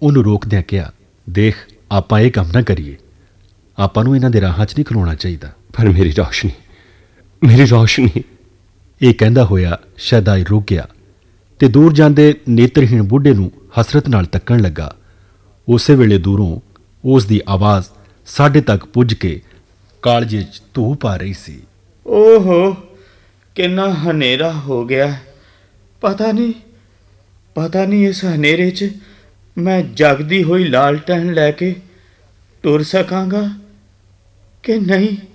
ਉਹਨੂੰ ਰੋਕਦਿਆਂ ਕਿਹਾ, ਦੇਖ, ਆਪਾਂ ਇਹ ਕੰਮ ਨਾ ਕਰੀਏ। ਆਪਾਂ ਨੂੰ ਇਹਨਾਂ ਦੇ ਰਾਹਾਂ 'ਚ ਨਹੀਂ ਖਲੋਣਾ ਚਾਹੀਦਾ। ਪਰ ਮੇਰੀ ਰੌਸ਼ਨੀ, ਮੇਰੀ ਰੌਸ਼ਨੀ। ਇਹ ਕਹਿੰਦਾ ਹੋਇਆ ਸ਼ੈਦਾਈ ਰੁਕ ਗਿਆ ਤੇ ਦੂਰ ਜਾਂਦੇ ਨੇਤਰਹੀਣ ਬੁੱਢੇ ਨੂੰ ਹਸਰਤ ਨਾਲ ਤੱਕਣ ਲੱਗਾ। ਉਸੇ ਵੇਲੇ ਦੂਰੋਂ ਉਸ ਦੀ ਆਵਾਜ਼ ਸਾਡੇ ਤੱਕ ਪੁੱਜ ਕੇ ਕਾਲਜੇ 'ਚ ਧੂਹ ਪਾ ਰਹੀ ਸੀ। ਓਹੋ, ਕਿੰਨਾ ਹਨੇਰਾ ਹੋ ਗਿਆ। ਪਤਾ ਨਹੀਂ ਇਸ ਹਨੇਰੇ 'ਚ ਮੈਂ ਜਗਦੀ ਹੋਈ ਲਾਲਟੈਨ ਲੈ ਕੇ ਟੁਰ ਸਕਾਂਗਾ ਕਿ ਨਹੀਂ।